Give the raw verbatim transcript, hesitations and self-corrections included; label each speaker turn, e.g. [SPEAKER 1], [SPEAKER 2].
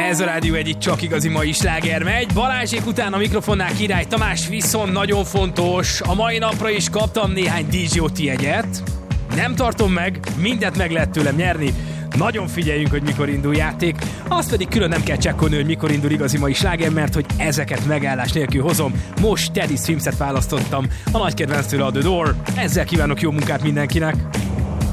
[SPEAKER 1] Ez a rádió egyik csak igazi mai sláger megy. Balázsék után a mikrofonnál Király Tamás, viszont nagyon fontos, a mai napra is kaptam néhány dé jé o té jegyet. Nem tartom meg, mindent meg lehet tőlem nyerni. Nagyon figyeljünk, hogy mikor indul játék. Azt pedig külön nem kell csekkolni, hogy mikor indul igazi mai sláger, mert hogy ezeket megállás nélkül hozom. Most Teddy Swims-et választottam, a nagy kedvenctől a The Door. Ezzel kívánok jó munkát mindenkinek.